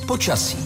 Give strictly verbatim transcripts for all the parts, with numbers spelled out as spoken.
počasí.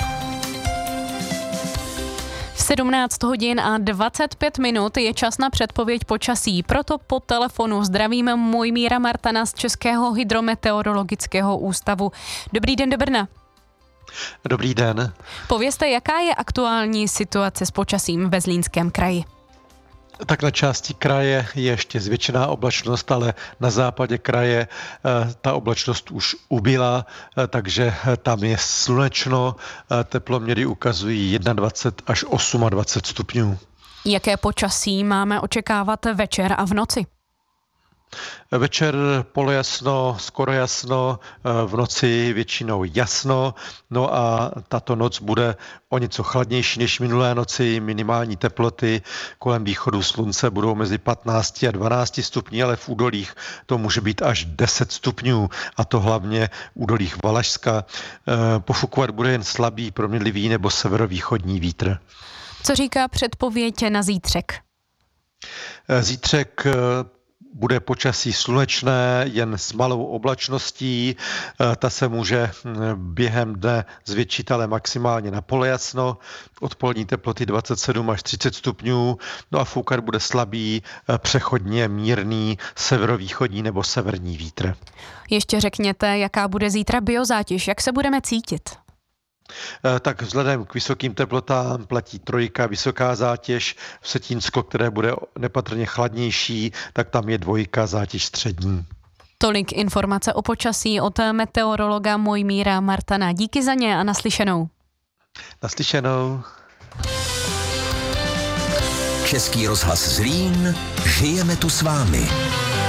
sedmnáct hodin a dvacet pět minut je čas na předpověď počasí. Proto po telefonu zdravím Mojmíra Martana z Českého hydrometeorologického ústavu. Dobrý den do Brna. Dobrý den. Povězte, jaká je aktuální situace s počasím ve Zlínském kraji? Tak na části kraje je ještě zvětšená oblačnost, ale na západě kraje ta oblačnost už ubyla, takže tam je slunečno, teploměry ukazují dvacet jedna až dvacet osm stupňů. Jaké počasí máme očekávat večer a v noci? Večer polojasno, skoro jasno, v noci většinou jasno, no a tato noc bude o něco chladnější než minulé noci. Minimální teploty kolem východu slunce budou mezi patnáct a dvanáct stupňů, ale v údolích to může být až deset stupňů, a to hlavně v údolích Valašska. Pofukovat bude jen slabý, proměnlivý nebo severovýchodní vítr. Co říká předpověď na zítřek? Zítřek bude počasí slunečné, jen s malou oblačností. Ta se může během dne zvětšit, ale maximálně na polojasno. Odpolední teploty dvacet sedm až třicet stupňů. No a foukat bude slabý, přechodně mírný severovýchodní nebo severní vítr. Ještě řekněte, jaká bude zítra biozátěž, jak se budeme cítit? Tak vzhledem k vysokým teplotám platí trojka, vysoká zátěž. V Vsetínsko, které bude nepatrně chladnější, tak tam je dvojka, zátěž střední. Tolik informace o počasí od meteorologa Mojmíra Martana. Díky za ně a naslyšenou. Naslyšenou. Český rozhlas Zlín, žijeme tu s vámi.